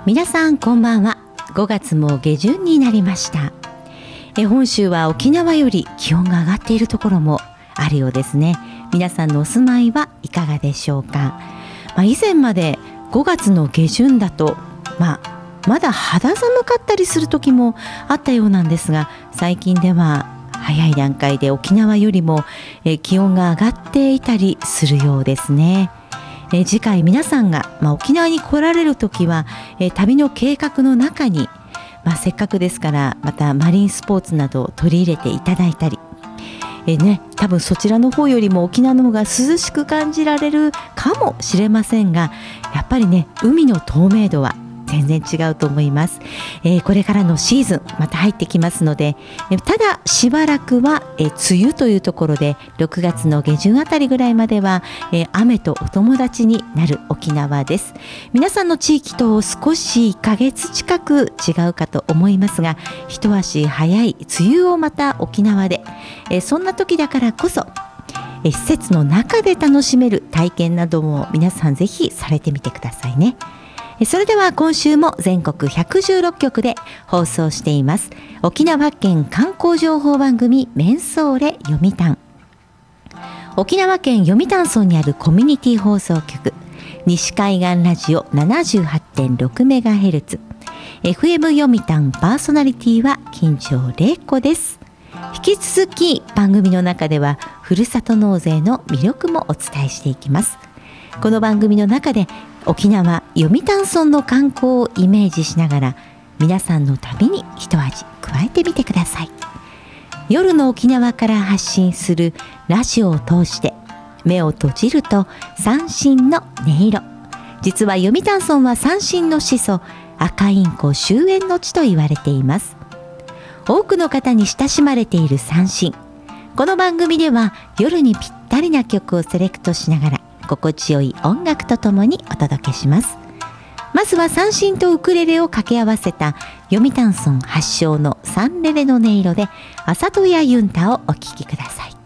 皆さんこんばんは。5月も下旬になりました。本州は沖縄より気温が上がっているところもあるようですね。皆さんのお住まいはいかがでしょうか。以前まで5月の下旬だとまだ肌寒かったりする時もあったようなんですが、最近では早い段階で沖縄よりも気温が上がっていたりするようですね。次回皆さんが沖縄に来られる時は旅の計画の中にせっかくですからまたマリンスポーツなどを取り入れていただいたり多分そちらの方よりも沖縄の方が涼しく感じられるかもしれませんが、やっぱりね、海の透明度は全然違うと思います。これからのシーズンまた入ってきますので、ただしばらくは梅雨というところで6月の下旬あたりぐらいまでは雨とお友達になる沖縄です。皆さんの地域と少し1ヶ月近く違うかと思いますが、一足早い梅雨をまた沖縄で、そんな時だからこそ施設の中で楽しめる体験なども皆さんぜひされてみてくださいね。それでは今週も全国116局で放送しています沖縄県観光情報番組メンソーレ読谷。沖縄県読谷村にあるコミュニティ放送局西海岸ラジオ 78.6MHz FM 読谷パーソナリティは金城玲子です。引き続き番組の中ではふるさと納税の魅力もお伝えしていきます。この番組の中で沖縄読谷村の観光をイメージしながら皆さんの旅に一味加えてみてください。夜の沖縄から発信するラジオを通して目を閉じると三線の音色。実は読谷村は三線の始祖赤インコ終焉の地と言われています。多くの方に親しまれている三線。この番組では夜にぴったりな曲をセレクトしながら心地よい音楽とともにお届けします。まずは三線とウクレレを掛け合わせた読谷村発祥のサンレレの音色で朝戸屋ユンタをお聴きください。